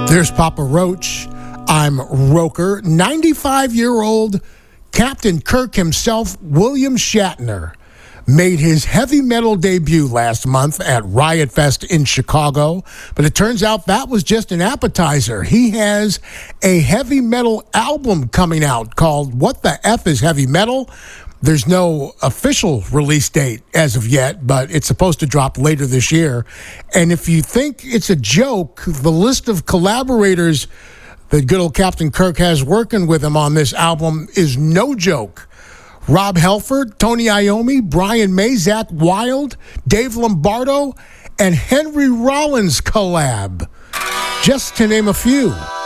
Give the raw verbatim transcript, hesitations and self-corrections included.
There's Papa Roach. I'm Roker. ninety-five-year-old Captain Kirk himself, William Shatner, made his heavy metal debut last month at Riot Fest in Chicago, but it turns out that was just an appetizer. He has a heavy metal album coming out called What the F is Heavy Metal? There's no official release date as of yet, but it's supposed to drop later this year. And if you think it's a joke, the list of collaborators that good old Captain Kirk has working with him on this album is no joke. Rob Halford, Tony Iommi, Brian May, Zakk Wylde, Dave Lombardo, and Henry Rollins collab, just to name a few.